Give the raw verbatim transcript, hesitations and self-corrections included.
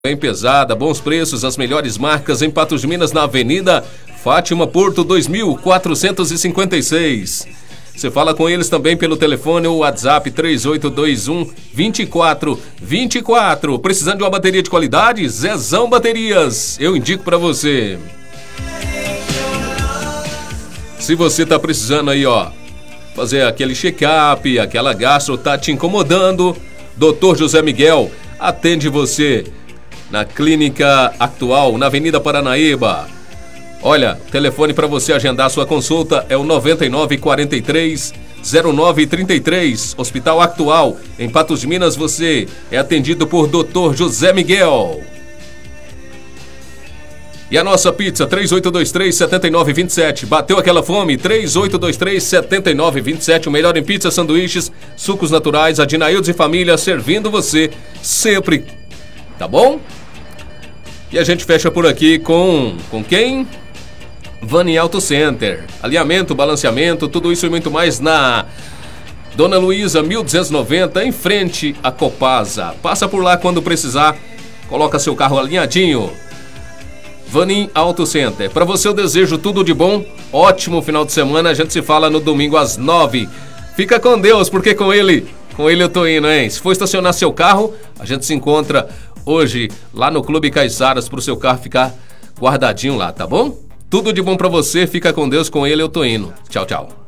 Bem pesada, bons preços, as melhores marcas em Patos de Minas, na Avenida Fátima Porto dois mil quatrocentos e cinquenta e seis. Você fala com eles também pelo telefone ou WhatsApp três oito dois um, dois quatro dois quatro. Precisando de uma bateria de qualidade? Zezão Baterias, eu indico para você. Se você tá precisando aí, ó, fazer aquele check-up, aquela gastro tá te incomodando, doutor José Miguel atende você na Clínica Actual, na Avenida Paranaíba. Olha, telefone para você agendar sua consulta é o nove nove quatro três, zero nove três três. Hospital Actual, em Patos de Minas, você é atendido por doutor José Miguel. E a nossa pizza, três oito dois três, sete nove dois sete. Bateu aquela fome? três oito dois três, sete nove dois sete. O melhor em pizza, sanduíches, sucos naturais. A Dinaildes e Família servindo você sempre. Tá bom? E a gente fecha por aqui com... Com quem? Vani Auto Center. Alinhamento, balanceamento, tudo isso e muito mais na Dona Luísa, mil duzentos e noventa, em frente à Copasa. Passa por lá quando precisar. Coloca seu carro alinhadinho. Vani Auto Center. Para você eu desejo tudo de bom. Ótimo final de semana. A gente se fala no domingo às nove. Fica com Deus, porque com ele, com ele eu tô indo, hein? Se for estacionar seu carro, a gente se encontra hoje lá no Clube Caiçaras pro seu carro ficar guardadinho lá, tá bom? Tudo de bom pra você, fica com Deus, com ele eu tô indo. Tchau, tchau.